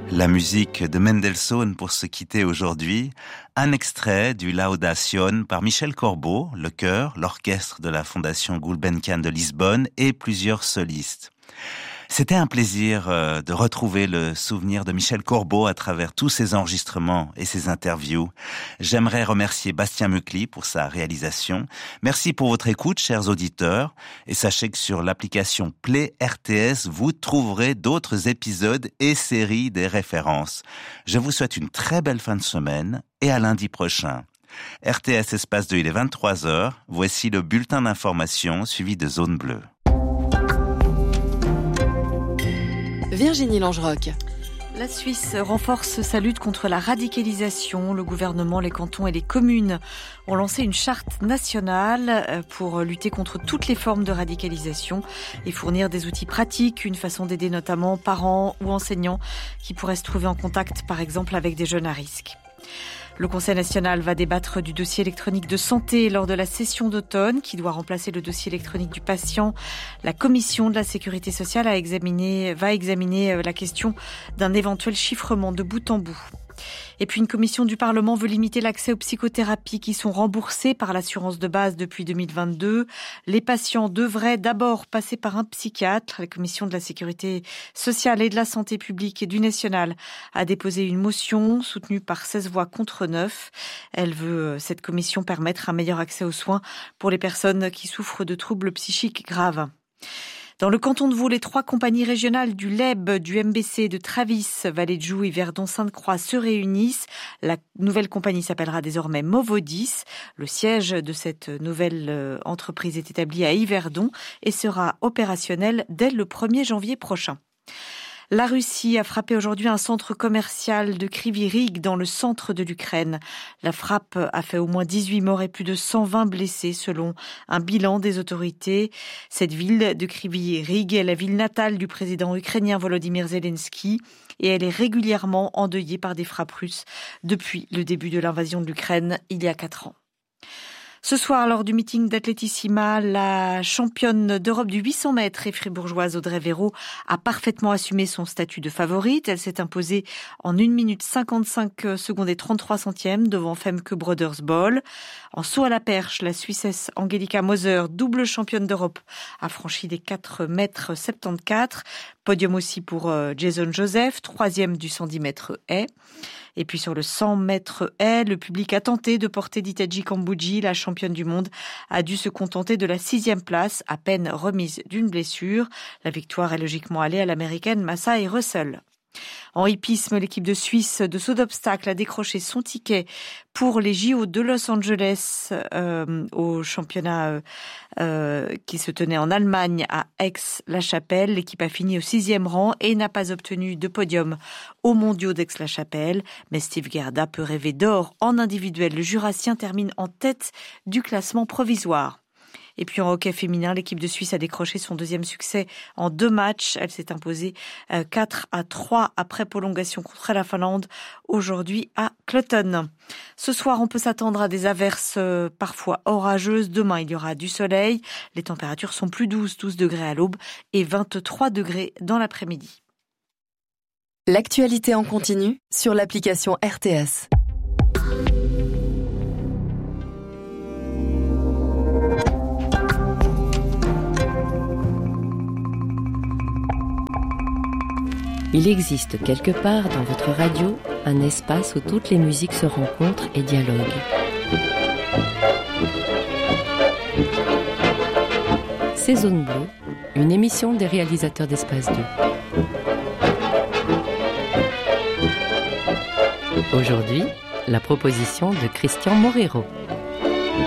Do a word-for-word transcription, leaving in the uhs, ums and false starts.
La musique de Mendelssohn pour se quitter aujourd'hui. Un extrait du Laudation par Michel Corbeau, le chœur, l'orchestre de la Fondation Gulbenkian de Lisbonne et plusieurs solistes. C'était un plaisir euh, de retrouver le souvenir de Michel Corbeau à travers tous ses enregistrements et ses interviews. J'aimerais remercier Bastien Mucli pour sa réalisation. Merci pour votre écoute, chers auditeurs. Et sachez que sur l'application Play R T S, vous trouverez d'autres épisodes et séries des références. Je vous souhaite une très belle fin de semaine et à lundi prochain. R T S Espace deux, il est vingt-trois heures. Voici le bulletin d'information suivi de Zone Bleue. Virginie Langerock. La Suisse renforce sa lutte contre la radicalisation. Le gouvernement, les cantons et les communes ont lancé une charte nationale pour lutter contre toutes les formes de radicalisation et fournir des outils pratiques, une façon d'aider notamment parents ou enseignants qui pourraient se trouver en contact par exemple avec des jeunes à risque. Le Conseil national va débattre du dossier électronique de santé lors de la session d'automne qui doit remplacer le dossier électronique du patient. La Commission de la sécurité sociale a examiné, va examiner la question d'un éventuel chiffrement de bout en bout. Et puis une commission du Parlement veut limiter l'accès aux psychothérapies qui sont remboursées par l'assurance de base depuis deux mille vingt-deux. Les patients devraient d'abord passer par un psychiatre. La commission de la sécurité sociale et de la santé publique et du national a déposé une motion soutenue par seize voix contre neuf. Elle veut, cette commission, permettre un meilleur accès aux soins pour les personnes qui souffrent de troubles psychiques graves. Dans le canton de Vaud, les trois compagnies régionales du L E B, du M B C, de Travis, Vallée de Joux et Verdon-Sainte-Croix se réunissent. La nouvelle compagnie s'appellera désormais Movodis. Le siège de cette nouvelle entreprise est établi à Yverdon et sera opérationnel dès le premier janvier prochain. La Russie a frappé aujourd'hui un centre commercial de Kryvyi Rih dans le centre de l'Ukraine. La frappe a fait au moins dix-huit morts et plus de cent vingt blessés selon un bilan des autorités. Cette ville de Kryvyi Rih est la ville natale du président ukrainien Volodymyr Zelensky et elle est régulièrement endeuillée par des frappes russes depuis le début de l'invasion de l'Ukraine il y a quatre ans. Ce soir, lors du meeting d'Athletissima, la championne d'Europe du huit cents mètres et fribourgeoise Audrey Véraud a parfaitement assumé son statut de favorite. Elle s'est imposée en une minute cinquante-cinq secondes et trente-trois centièmes devant Femke Brodersbol. En saut à la perche, la Suissesse Angelika Moser, double championne d'Europe, a franchi les quatre mètres soixante-quatorze. Podium aussi pour Jason Joseph, troisième du cent dix mètres haies. Et puis sur le cent mètres haies, le public a tenté de porter Ditaji Kambodji, la championne du monde, a dû se contenter de la sixième place, à peine remise d'une blessure. La victoire est logiquement allée à l'américaine Massai Russell. En hippisme, l'équipe de Suisse de saut d'obstacle a décroché son ticket pour les J O de Los Angeles euh, au championnat euh, euh, qui se tenait en Allemagne à Aix-la-Chapelle. L'équipe a fini au sixième rang et n'a pas obtenu de podium aux mondiaux d'Aix-la-Chapelle. Mais Steve Gerda peut rêver d'or en individuel. Le Jurassien termine en tête du classement provisoire. Et puis en hockey féminin, l'équipe de Suisse a décroché son deuxième succès en deux matchs. Elle s'est imposée quatre à trois après prolongation contre la Finlande, aujourd'hui à Clutton. Ce soir, on peut s'attendre à des averses parfois orageuses. Demain, il y aura du soleil. Les températures sont plus douces, douze degrés à l'aube et vingt-trois degrés dans l'après-midi. L'actualité en continu sur l'application R T S. Il existe quelque part dans votre radio un espace où toutes les musiques se rencontrent et dialoguent. C'est Zone Bleue, une émission des réalisateurs d'Espace deux. Aujourd'hui, la proposition de Christian Morero.